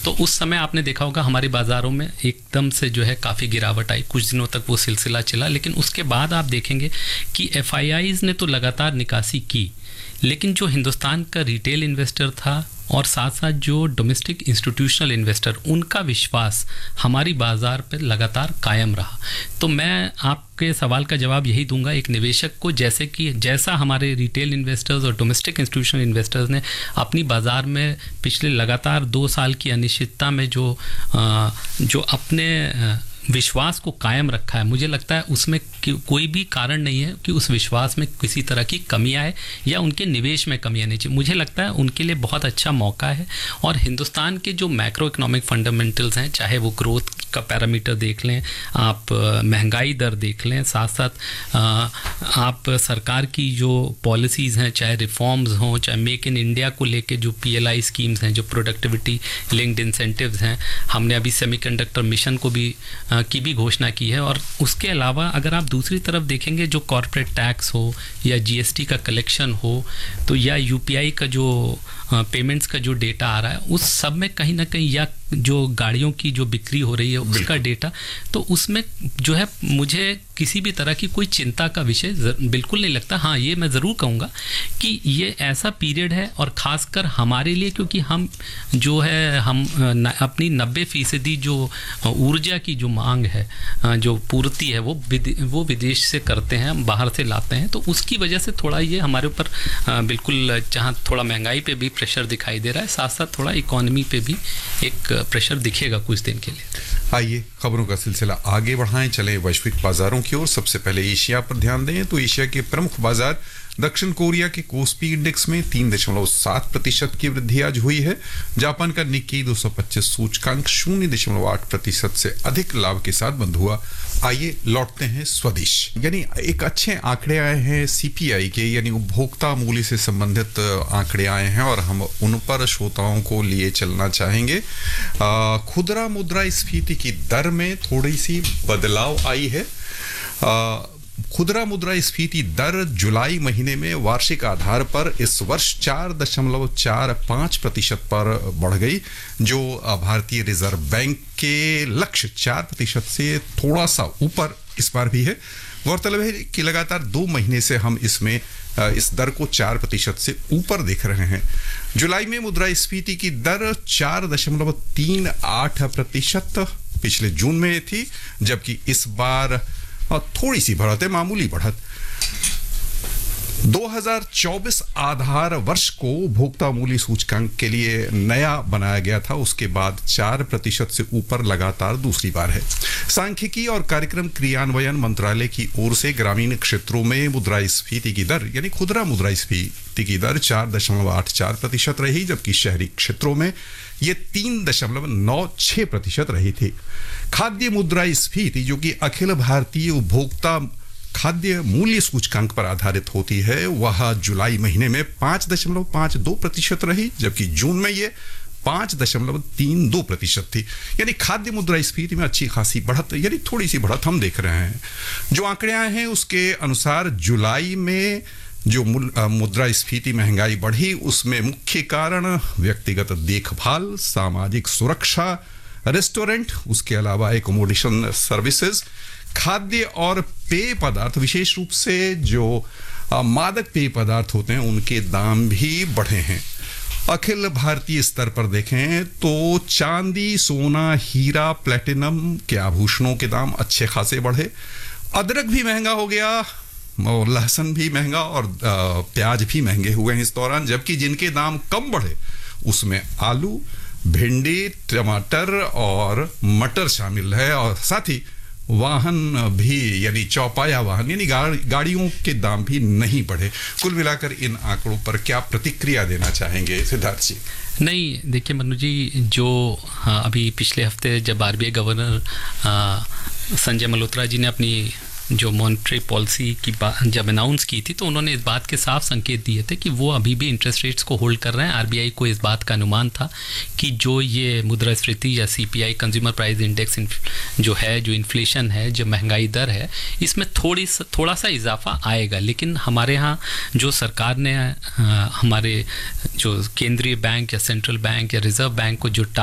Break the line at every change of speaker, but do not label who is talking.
तो उस समय आपने देखा होगा हमारे बाज़ारों में एकदम से जो है काफ़ी गिरावट आई, कुछ दिनों तक वो सिलसिला चला, लेकिन उसके बाद आप देखेंगे कि FIIs ने तो लगातार निकासी की, लेकिन जो हिंदुस्तान का रिटेल इन्वेस्टर था और साथ साथ जो डोमेस्टिक इंस्टीट्यूशनल इन्वेस्टर, उनका विश्वास हमारी बाज़ार पर लगातार कायम रहा। तो मैं आपके सवाल का जवाब यही दूंगा, एक निवेशक को जैसा हमारे रिटेल इन्वेस्टर्स और डोमेस्टिक इंस्टीट्यूशनल इन्वेस्टर्स ने अपनी बाज़ार में पिछले लगातार 2 साल की अनिश्चितता में जो अपने विश्वास को कायम रखा है, मुझे लगता है उसमें कोई भी कारण नहीं है कि उस विश्वास में किसी तरह की कमी आए या उनके निवेश में कमी आनी चाहिए। मुझे लगता है उनके लिए बहुत अच्छा मौका है। और हिंदुस्तान के जो मैक्रो इकोनॉमिक फंडामेंटल्स हैं, चाहे वो ग्रोथ का पैरामीटर देख लें, आप महंगाई दर देख लें, साथ साथ आप सरकार की जो पॉलिसीज़ हैं, चाहे रिफॉर्म्स हों, चाहे मेक इन इंडिया को लेके जो PLI स्कीम्स हैं, जो प्रोडक्टिविटी लिंक्ड इंसेंटिव्स हैं, हमने अभी सेमीकंडक्टर मिशन को भी की भी घोषणा की है। और उसके अलावा अगर आप दूसरी तरफ देखेंगे, जो कॉर्पोरेट टैक्स हो या GST का कलेक्शन हो, तो या UPI का जो पेमेंट्स का जो डेटा आ रहा है, उस सब में कहीं ना कहीं, या जो गाड़ियों की जो बिक्री हो रही है उसका डेटा, तो उसमें जो है मुझे किसी भी तरह की कोई चिंता का विषय बिल्कुल नहीं लगता। हाँ, ये मैं ज़रूर कहूँगा कि ये ऐसा पीरियड है, और ख़ासकर हमारे लिए, क्योंकि हम जो है अपनी 90% जो ऊर्जा की जो मांग है, जो पूर्ति है, वो विदेश से करते हैं, हम बाहर से लाते हैं। तो उसकी वजह से थोड़ा ये हमारे ऊपर बिल्कुल, जहाँ थोड़ा महंगाई पे भी प्रेशर दिखाई दे रहा है, साथ साथ थोड़ा इकोनॉमी पे भी एक प्रेशर दिखेगा कुछ दिन के लिए।
आइए खबरों का सिलसिला आगे बढ़ाएं, चलें वैश्विक बाजारों की ओर। सबसे पहले एशिया पर ध्यान दें तो एशिया के प्रमुख बाजार दक्षिण कोरिया के कोस्पी इंडेक्स में 3.7% की वृद्धि आज हुई है। जापान का निक्की 225 सूचकांक 0.8% से अधिक लाभ के साथ बंद हुआ। आइए लौटते हैं स्वदेश, यानी एक अच्छे आंकड़े आए हैं CPI के, यानी उपभोक्ता मूल्य से संबंधित आंकड़े आए हैं और हम उन पर श्रोताओं को लिए चलना चाहेंगे। खुदरा मुद्रास्फीति की दर में थोड़ी सी बदलाव आई है। खुदरा मुद्रास्फीति दर जुलाई महीने में वार्षिक आधार पर इस वर्ष 4.45% पर बढ़ गई, जो भारतीय रिजर्व बैंक के लक्ष्य 4% से थोड़ा सा ऊपर इस बार भी है। गौरतलब है कि लगातार 2 महीने से हम इसमें इस दर को 4% से ऊपर देख रहे हैं। जुलाई में मुद्रास्फीति की दर 4.38% पिछले जून में थी, जबकि इस बार थोड़ी सी बढ़त है, मामूली बढ़त। 2024 आधार वर्ष को उपभोक्ता मूल्य सूचकांक के लिए नया बनाया गया था, उसके बाद 4% से ऊपर लगातार दूसरी बार है। सांख्यिकी और कार्यक्रम क्रियान्वयन मंत्रालय की ओर से ग्रामीण क्षेत्रों में मुद्रास्फीति की दर, यानी खुदरा मुद्रास्फीति की दर 4.84% रही, जबकि शहरी क्षेत्रों में ये 3.96% रही थी। खाद्य मुद्रास्फीति, जो कि अखिल भारतीय उपभोक्ता खाद्य मूल्य सूचकांक पर आधारित होती है, वह जुलाई महीने में 5.52% रही, जबकि जून में ये 5.32% थी। यानी खाद्य मुद्रास्फीति में अच्छी खासी बढ़त, यानी थोड़ी सी बढ़त हम देख रहे हैं। जो आंकड़े आए हैं उसके अनुसार जुलाई में जो मुद्रास्फीति महंगाई बढ़ी, उसमें मुख्य कारण व्यक्तिगत देखभाल, सामाजिक सुरक्षा, रेस्टोरेंट, उसके अलावा एकोमोडेशन सर्विसेज, खाद्य और पेय पदार्थ, विशेष रूप से जो मादक पेय पदार्थ होते हैं उनके दाम भी बढ़े हैं। अखिल भारतीय स्तर पर देखें तो चांदी, सोना, हीरा, प्लेटिनम के आभूषणों के दाम अच्छे खासे बढ़े। अदरक भी महंगा हो गया, और लहसुन भी महंगा, और प्याज भी महंगे हुए हैं इस दौरान। जबकि जिनके दाम कम बढ़े उसमें आलू, भिंडी, टमाटर और मटर शामिल है, और साथ ही वाहन भी, यानी चौपाया वाहन, यानी गाड़ियों के दाम भी नहीं बढ़े। कुल मिलाकर इन आंकड़ों पर क्या प्रतिक्रिया देना चाहेंगे सिद्धार्थ जी?
नहीं, देखिए मनु जी, जो अभी पिछले हफ्ते जब RBI गवर्नर संजय मल्होत्रा जी ने अपनी जो मॉनेटरी पॉलिसी की जब अनाउंस की थी, तो उन्होंने इस बात के साफ संकेत दिए थे कि वो अभी भी इंटरेस्ट रेट्स को होल्ड कर रहे हैं। RBI को इस बात का अनुमान था कि जो ये मुद्रास्फीति या CPI कंज्यूमर प्राइस इंडेक्स जो है, जो इन्फ्लेशन है, जो महंगाई दर है, इसमें थोड़ा सा इजाफा आएगा। लेकिन हमारे यहाँ जो सरकार ने हमारे जो केंद्रीय बैंक या सेंट्रल बैंक या रिजर्व बैंक को जो